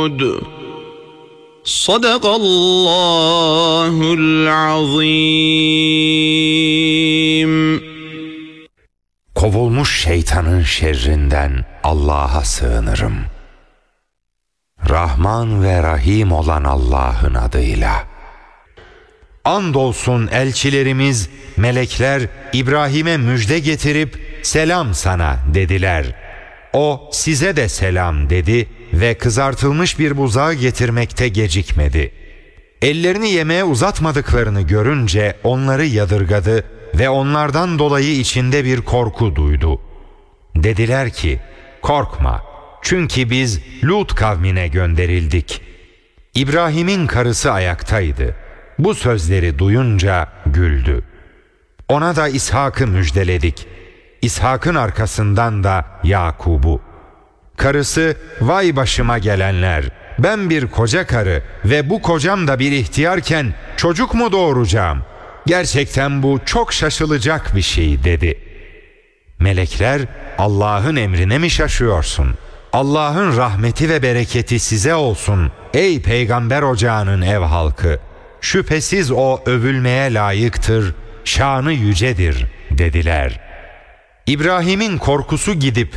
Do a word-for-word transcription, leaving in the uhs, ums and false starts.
Sadakallahul azim. Kovulmuş şeytanın şerrinden Allah'a sığınırım. Rahman ve Rahim olan Allah'ın adıyla. Andolsun elçilerimiz, melekler İbrahim'e müjde getirip selam sana dediler. O size de selam dedi ve kızartılmış bir buzağı getirmekte gecikmedi. Ellerini yemeğe uzatmadıklarını görünce onları yadırgadı ve onlardan dolayı içinde bir korku duydu. Dediler ki, korkma, çünkü biz Lut kavmine gönderildik. İbrahim'in karısı ayaktaydı. Bu sözleri duyunca güldü. Ona da İshak'ı müjdeledik. İshak'ın arkasından da Yakub'u. Karısı, vay başıma gelenler, ben bir koca karı ve bu kocam da bir ihtiyarken çocuk mu doğuracağım? Gerçekten bu çok şaşılacak bir şey dedi. Melekler, Allah'ın emrine mi şaşıyorsun? Allah'ın rahmeti ve bereketi size olsun ey peygamber ocağının ev halkı. Şüphesiz o övülmeye layıktır, şanı yücedir dediler. İbrahim'in korkusu gidip